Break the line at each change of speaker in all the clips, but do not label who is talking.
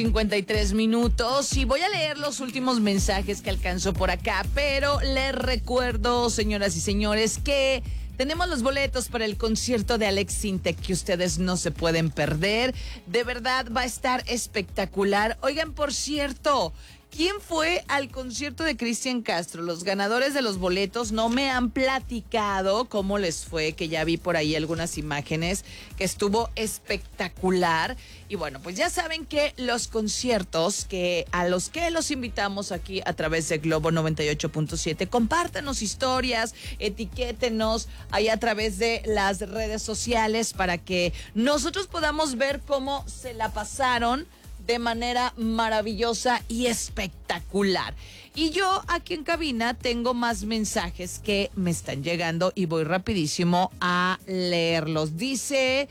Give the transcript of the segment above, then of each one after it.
53 minutos y voy a leer los últimos mensajes que alcanzo por acá, pero les recuerdo, señoras y señores, que tenemos los boletos para el concierto de Alex Sintek que ustedes no se pueden perder. De verdad va a estar espectacular. Oigan, por cierto, ¿quién fue al concierto de Cristian Castro? Los ganadores de los boletos no me han platicado cómo les fue, que ya vi por ahí algunas imágenes, que estuvo espectacular. Y bueno, pues ya saben que los conciertos a los que los invitamos aquí a través de Globo 98.7, compártanos historias, etiquétenos ahí a través de las redes sociales para que nosotros podamos ver cómo se la pasaron de manera maravillosa y espectacular. Y yo aquí en cabina tengo más mensajes que me están llegando y voy rapidísimo a leerlos. Dice,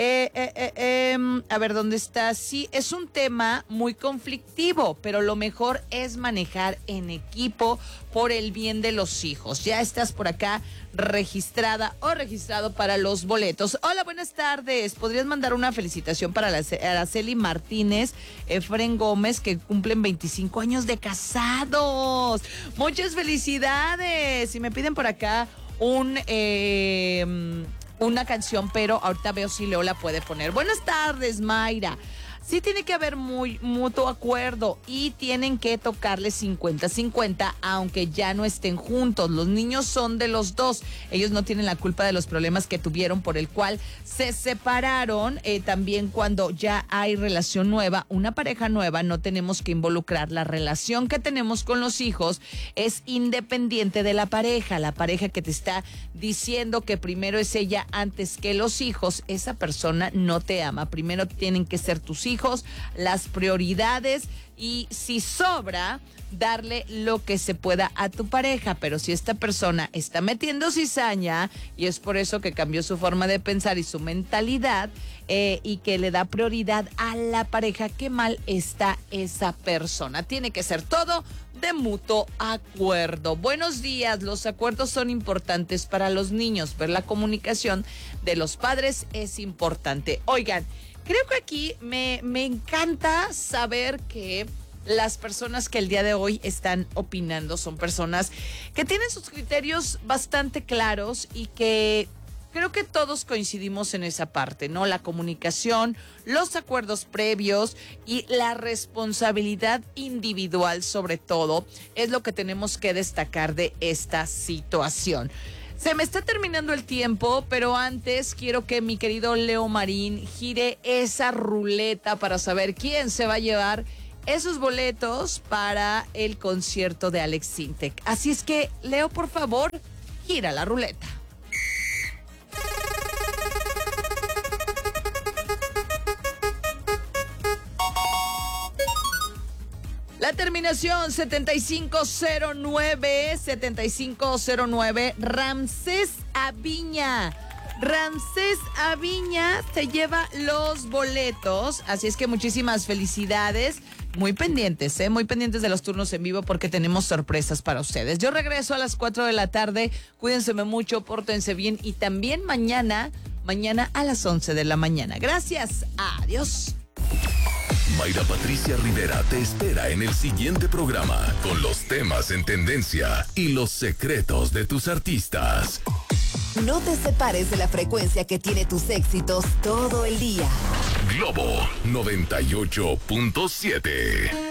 a ver, ¿dónde está? Sí, es un tema muy conflictivo, pero lo mejor es manejar en equipo por el bien de los hijos. Ya estás por acá registrada o registrado para los boletos. Hola, buenas tardes. ¿Podrías mandar una felicitación para Araceli Martínez, Efren Gómez, que cumplen 25 años de casados? Muchas felicidades. Y me piden por acá una canción, pero ahorita veo si Leo la puede poner. Buenas tardes, Mayra. Sí tiene que haber mutuo acuerdo y tienen que tocarle 50-50, aunque ya no estén juntos. Los niños son de los dos. Ellos no tienen la culpa de los problemas que tuvieron por el cual se separaron. También cuando ya hay relación nueva, una pareja nueva, no tenemos que involucrar. La relación que tenemos con los hijos es independiente de la pareja. La pareja que te está diciendo que primero es ella antes que los hijos, esa persona no te ama. Primero tienen que ser tus hijos, las prioridades, y si sobra, darle lo que se pueda a tu pareja. Pero si esta persona está metiendo cizaña y es por eso que cambió su forma de pensar y su mentalidad, y que le da prioridad a la pareja, qué mal está esa persona. Tiene que ser todo de mutuo acuerdo. Buenos días. Los acuerdos son importantes para los niños. Ver la comunicación de los padres es importante. Oigan, creo que aquí me encanta saber que las personas que el día de hoy están opinando son personas que tienen sus criterios bastante claros y que creo que todos coincidimos en esa parte, ¿no? La comunicación, los acuerdos previos y la responsabilidad individual, sobre todo, es lo que tenemos que destacar de esta situación. Se me está terminando el tiempo, pero antes quiero que mi querido Leo Marín gire esa ruleta para saber quién se va a llevar esos boletos para el concierto de Alex Sintek. Así es que, Leo, por favor, gira la ruleta. La terminación 7509, Ramsés Aviña. Ramsés Aviña se lleva los boletos, así es que muchísimas felicidades. Muy pendientes de los turnos en vivo porque tenemos sorpresas para ustedes. Yo regreso a las 4 de la tarde, cuídense mucho, pórtense bien y también mañana a las 11 de la mañana. Gracias, adiós.
Mayra Patricia Rivera te espera en el siguiente programa con los temas en tendencia y los secretos de tus artistas.
No te separes de la frecuencia que tiene tus éxitos todo el día.
Globo 98.7.